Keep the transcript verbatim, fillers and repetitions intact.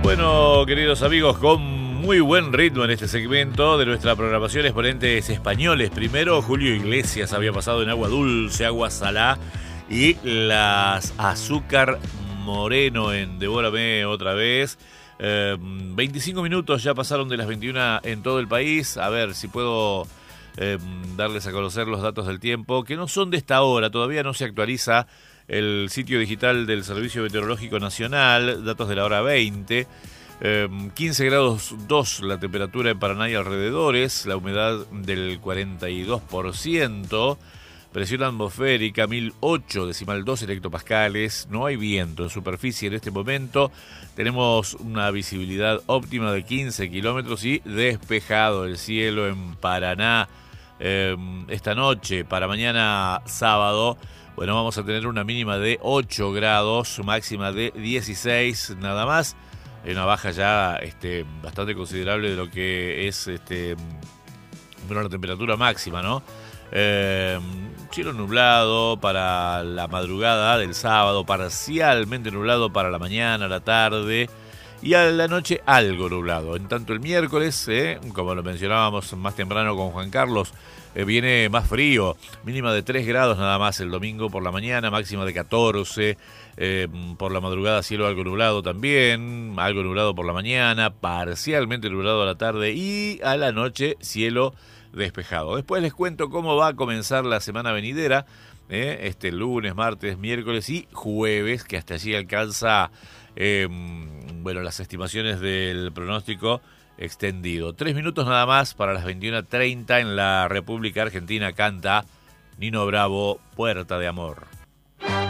Bueno, queridos amigos, con muy buen ritmo en este segmento de nuestra programación, exponentes españoles. Primero, Julio Iglesias había pasado en Agua Dulce, Agua Salá y las Azúcar Moreno en Devórame otra vez. Eh, veinticinco minutos ya pasaron de las veintiuna en todo el país. A ver si puedo eh, darles a conocer los datos del tiempo, que no son de esta hora, todavía no se actualiza el sitio digital del Servicio Meteorológico Nacional, datos de la hora veinte. Eh, quince grados dos la temperatura en Paraná y alrededores, la humedad del cuarenta y dos por ciento, presión atmosférica mil ocho decimal dos hectopascales, no hay viento en superficie en este momento, tenemos una visibilidad óptima de quince kilómetros y despejado el cielo en Paraná. Eh, esta noche, para mañana sábado, bueno, vamos a tener una mínima de ocho grados, máxima de dieciséis, nada más. Una baja ya este, bastante considerable de lo que es este, bueno, la temperatura máxima, ¿no? Eh, cielo nublado para la madrugada del sábado, parcialmente nublado para la mañana, la tarde y a la noche algo nublado. En tanto el miércoles, eh, como lo mencionábamos más temprano con Juan Carlos, eh, viene más frío, mínima de tres grados nada más el domingo por la mañana, máxima de catorce, eh, por la madrugada cielo algo nublado también, algo nublado por la mañana, parcialmente nublado a la tarde y a la noche cielo despejado. Después les cuento cómo va a comenzar la semana venidera, eh, este lunes, martes, miércoles y jueves, que hasta allí alcanza eh, bueno, las estimaciones del pronóstico extendido. Tres minutos nada más para las veintiuna treinta en la República Argentina. Canta Nino Bravo, Puerta de Amor.